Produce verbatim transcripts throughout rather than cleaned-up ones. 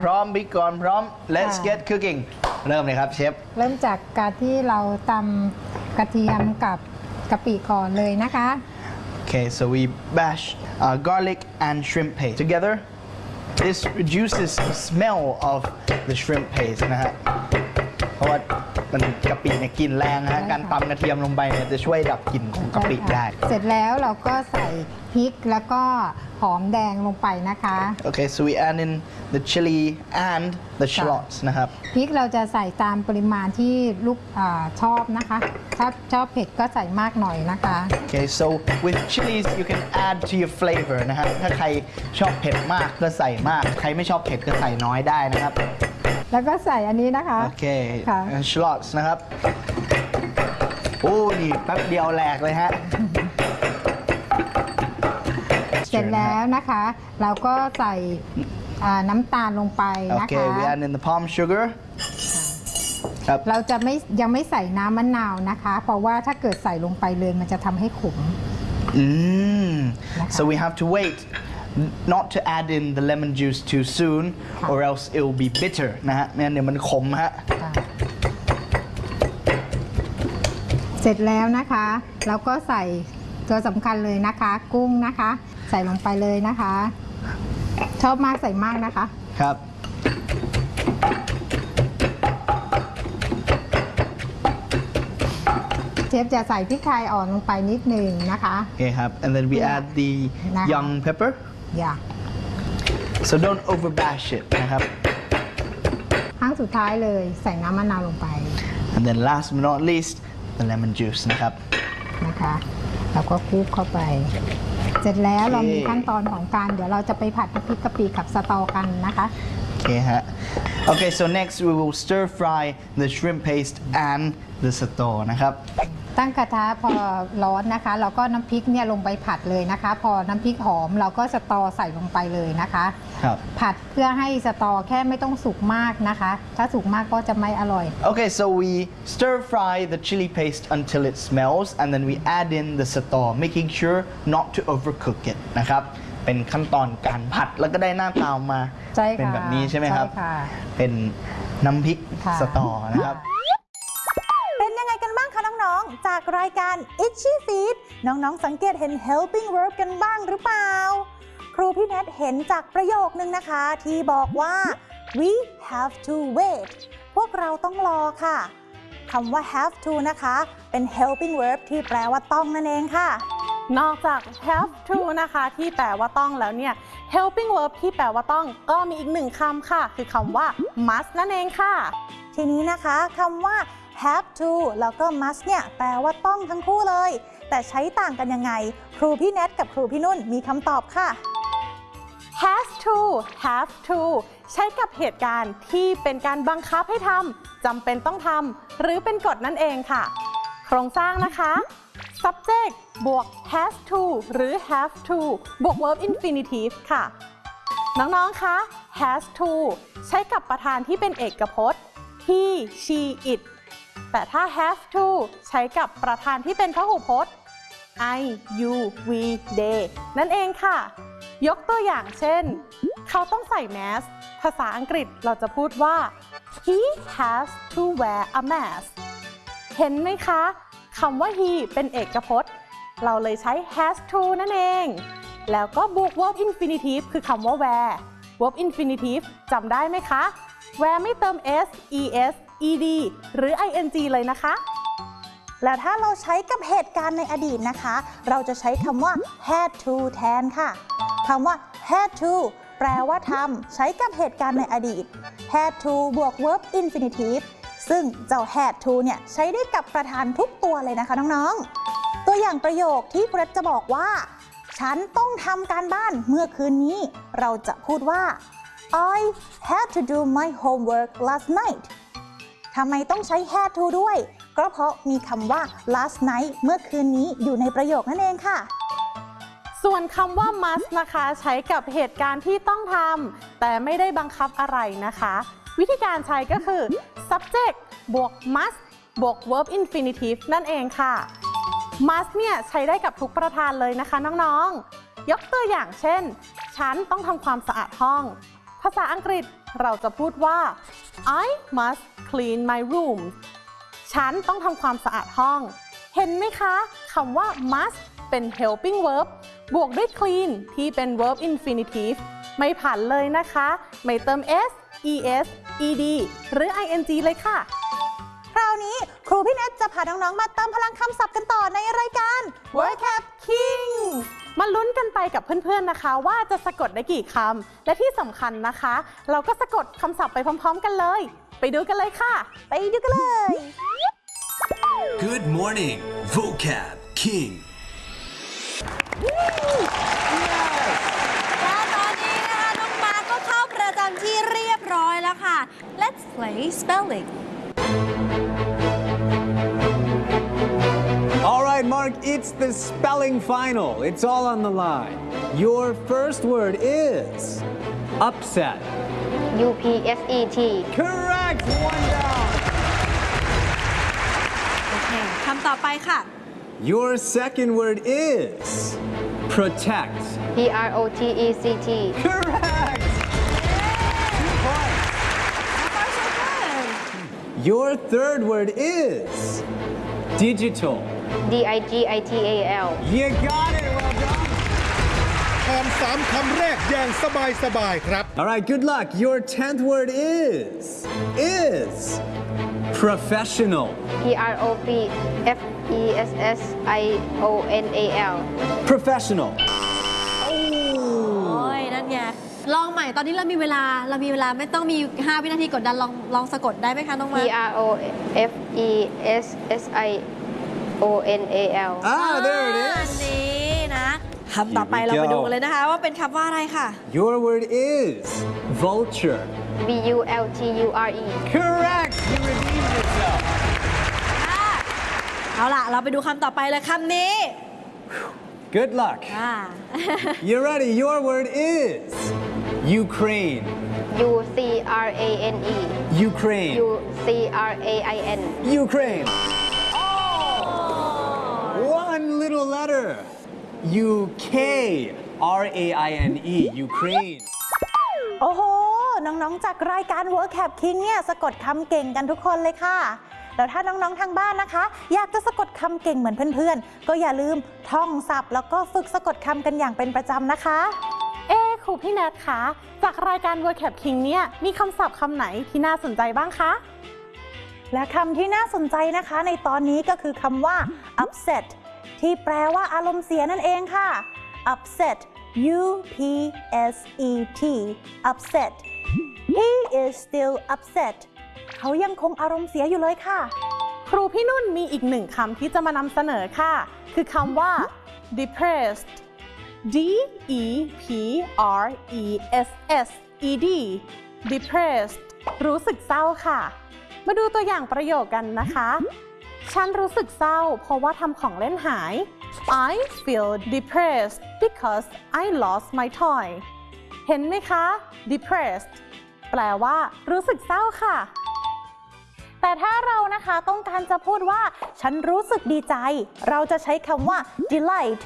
พร้อมบิ๊กก่อนพร้อม let's get cooking เริ่มเลยครับเชฟเริ่มจากการที่เราตำกระเทียมกับกะปิก่อนเลยนะคะ Okay, so we bash uh, garlic and shrimp paste together. This reduces the smell of the shrimp paste นะฮะเพราะว่ามันกะปิเนี่ยกลิ่นแรงนะฮะการตำกระเทียมลงไปเนี่ยจะช่วยดับกลิ่นของกะปิได้เสร็จแล้วเราก็ใส่พริกแล้วก็หอมแดงลงไปนะคะ Okay, so we add in the chili and the shallots นะครับพริกเราจะใส่ตามปริมาณที่ลูกชอบนะคะถ้าชอบเผ็ดก็ใส่มากหน่อยนะคะ Okay, so with chilies you can add to your flavor นะครับถ้าใครชอบเผ็ดมากก็ใส่มากใครไม่ชอบเผ็ดก็ใส่น้อยได้นะครับแล้วก็ใส่อันนี้นะคะโอเค shallots นะครับโอ้นี่แป๊บเดียวแหลกเลยฮะเสร็จแล้วนะคะเราก็ใส่น้ำตาลลงไปนะคะ Okay, we add in the palm sugar เราจะไม่ยังไม่ใส่น้ำมะนาวนะคะเพราะว่าถ้าเกิดใส่ลงไปเลยมันจะทำให้ขมอืม so we have to wait not to add in the lemon juice too soon or else it will be bitter นะฮะไม่งั้นเดี๋ยวมันขมฮะเสร็จแล้วนะคะเราก็ใส่ตัวสำคัญเลยนะคะกุ้งนะคะใส่ลงไปเลยนะคะชอบมากใส่มากนะคะครับเชฟจะใส่พริกไทยอ่อนลงไปนิดหนึ่งนะคะโอเคครับ and then we add the young pepper yeah so don't over bash it นะครับครั้งสุดท้ายเลยใส่น้ำมะนาวลงไป and then last but not least the lemon juice นะครับนะคะแล้วก็คลุกเข้าไปเสร็จแล้วเรามีขั้นตอนของการเดี๋ยวเราจะไปผัดพริกกะปิกับสตอกันนะคะโอเคฮะ Okay, so next we will stir fry the shrimp paste and the sotol นะครับตั้งกระทะพอร้อนนะคะเราก็น้ำพริกเนี่ยลงไปผัดเลยนะคะพอน้ำพริกหอมเราก็สตอใส่ลงไปเลยนะคะครับผัดเพื่อให้สตอแค่ไม่ต้องสุกมากนะคะถ้าสุกมากก็จะไม่อร่อย Okay, so we stir fry the chili paste until it smells and then we add in the sotol making sure not to overcook it นะครับเป็นขั้นตอนการผัดแล้วก็ได้หน้าตามาเป็นแบบนี้ใช่ไหมครับเป็นน้ำพริกสตอนะครับเป็นยังไงกันบ้างคะน้องๆจากรายการ Itchy Feet น้องๆสังเกตเห็น helping verb กันบ้างหรือเปล่าครูพี่แนทเห็นจากประโยคนึงนะคะที่บอกว่า we have to wait พวกเราต้องรอค่ะคำว่า have to นะคะเป็น helping verb ที่แปลว่าต้องนั่นเองค่ะนอกจาก have to นะคะที่แปลว่าต้องแล้วเนี่ย helping verb ที่แปลว่าต้องก็มีอีกหนึ่งคำค่ะคือคำว่า must นั่นเองค่ะทีนี้นะคะคำว่า have to แล้วก็ must เนี่ยแปลว่าต้องทั้งคู่เลยแต่ใช้ต่างกันยังไงครูพี่แนทกับครูพี่นุ่นมีคำตอบค่ะ has to have to ใช้กับเหตุการณ์ที่เป็นการบังคับให้ทำจำเป็นต้องทำหรือเป็นกฎนั่นเองค่ะโครงสร้างนะคะ subject บวก has to หรือ have to บวก verb infinitive ค่ะน้องๆคะ has to ใช้กับประธานที่เป็นเอกพจน์ he she it แต่ถ้า have to ใช้กับประธานที่เป็นพหูพจน์ I you we they นั่นเองค่ะยกตัวอย่างเช่นเขาต้องใส่แมสภาษาอังกฤษเราจะพูดว่า he has to wear a mask เห็นไหมคะคำว่า he เป็นเอกพจน์เราเลยใช้ has to นั่นเองแล้วก็บวก verb infinitive คือคำว่า wear verb infinitive จำได้ไหมคะ wear ไม่เติม s es ed หรือ ing เลยนะคะแล้วถ้าเราใช้กับเหตุการณ์ในอดีตนะคะเราจะใช้คำว่า had to แทนค่ะคำว่า had to แปลว่าทำใช้กับเหตุการณ์ในอดีต had to บวก verb infinitive ซึ่งเจ้า had to เนี่ยใช้ได้กับประธานทุกตัวเลยนะคะน้องๆตัวอย่างประโยคที่ครูจะบอกว่าฉันต้องทำการบ้านเมื่อคืนนี้เราจะพูดว่า I had to do my homework last night ทำไมต้องใช้ had to ด้วยก็เพราะมีคำว่า last night เมื่อคืนนี้อยู่ในประโยคนั่นเองค่ะส่วนคำว่า must นะคะใช้กับเหตุการณ์ที่ต้องทำแต่ไม่ได้บังคับอะไรนะคะวิธีการใช้ก็คือ subject บวก must บวก verb infinitive นั่นเองค่ะ must เนี่ยใช้ได้กับทุกประธานเลยนะคะน้องๆยกตัวอย่างเช่นฉันต้องทำความสะอาดห้องภาษาอังกฤษเราจะพูดว่า I must clean my room ฉันต้องทำความสะอาดห้อง เห็นไหมคะคำว่า must เป็น helping verb บวกด้วย clean ที่เป็น verb infinitive ไม่ผันเลยนะคะ ไม่เติม s es ed หรือ ing เลยค่ะคราวนี้ครูพี่เนทจะพาน้องๆมาเติมพลังคำศัพท์กันต่อในรายการ Vocab King มาลุ้นกันไปกับเพื่อนๆนะคะว่าจะสะกดได้กี่คำและที่สำคัญนะคะ เราก็สะกดคำศัพท์ไปพร้อมๆกันเลย ไปดูกันเลยค่ะไปดูกันเลย Good morning, Vocab King. และตอนนี้นะคะน้องมาร์คก็เข้าประจำที่เรียบร้อยแล้วค่ะ Let's play spelling. All right, Mark, it's the spelling final. It's all on the line. Your first word is upset. U P S E T Correct. One down. โอเคคำต่อไปค่ะ Your second word is protect. P R O T E C T Correct. Two points. Your third word is digital. D I G I T A L You got it. Well done. ผ่านสามคำแรกอย่างสบายสบายครับ All right, good luck. Your tenth word is is professional. P R O F F E S S I O N A L Professional. โอ้ยนั่นไงลองใหม่ตอนนี้เรามีเวลาเรามีเวลาไม่ต้องมีห้าวินาทีกดดันลองลองสะกดได้ไหมคะน้องมา P R O F E S S I O N A L Ah, there it อัน is. นี้นะคำต่อไป Here we เราไป go. ดูกันเลยนะคะว่าเป็นคำว่าอะไรค่ะ Your word is vulture. V U L T U R E Correct. You redeemed yourself. เอาล่ะเราไปดูคำต่อไปเลยคำนี้ Good luck. อ่า You ready? Your word is Ukraine. U C R A N E Ukraine. U C R A I N Ukraine. One little letter. U K R A I N E. Ukraine. โอ้โห น้องๆ จากรายการ Vocab King เนี่ยสะกดคำเก่งกันทุกคนเลยค่ะ แล้วถ้าน้องๆ ทางบ้านนะคะ อยากจะสะกดคำเก่งเหมือนเพื่อนๆ ก็อย่าลืมท่องศัพท์แล้วก็ฝึกสะกดคำกันอย่างเป็นประจำนะคะเอ๊ะครูพี่แนทคะจากรายการ Vocab King เนี่ยมีคำศัพท์คำไหนที่น่าสนใจบ้างคะและคำที่น่าสนใจนะคะในตอนนี้ก็คือคำว่า upset ที่แปลว่าอารมณ์เสียนั่นเองค่ะ upset U P S E T upset He is still upset เขายังคงอารมณ์เสียอยู่เลยค่ะครูพี่นุ่นมีอีกหนึ่งคำที่จะมานำเสนอค่ะ คือคำว่า depressed D E P R E S S E D depressed รู้สึกเศร้าค่ะ มาดูตัวอย่างประโยคกันนะคะ ฉันรู้สึกเศร้าเพราะว่าทำของเล่นหาย I feel depressed because I lost my toy เห็นไหมคะ depressed แปลว่ารู้สึกเศร้าค่ะแต่ถ้าเรานะคะต้องการจะพูดว่าฉันรู้สึกดีใจ เราจะใช้คำว่า delight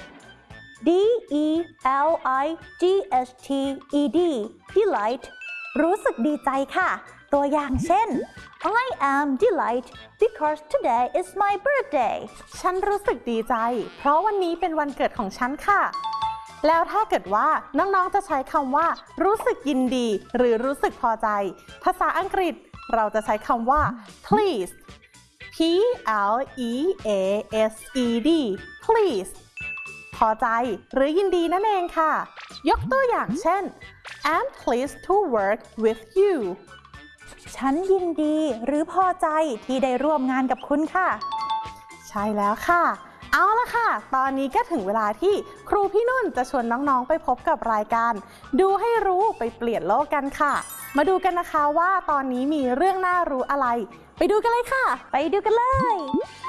D E L I G H T E D delight รู้สึกดีใจค่ะ ตัวอย่างเช่น I am delight because today is my birthday ฉันรู้สึกดีใจ เพราะวันนี้เป็นวันเกิดของฉันค่ะ แล้วถ้าเกิดว่าน้องๆจะใช้คำว่ารู้สึกยินดีหรือรู้สึกพอใจ ภาษาอังกฤษเราจะใช้คำว่า pleased P L E A S E D pleased พอใจหรือยินดีนั่นเองค่ะ ยกตัวอย่างเช่น I'm pleased to work with you ฉันยินดีหรือพอใจที่ได้ร่วมงานกับคุณค่ะใช่แล้วค่ะ เอาละค่ะ ตอนนี้ก็ถึงเวลาที่ครูพี่นุ่นจะชวนน้องๆไปพบกับรายการ ดูให้รู้ไปเปลี่ยนโลกกันค่ะ มาดูกันนะคะว่าตอนนี้มีเรื่องน่ารู้อะไร ไปดูกันเลยค่ะไปดูกันเลย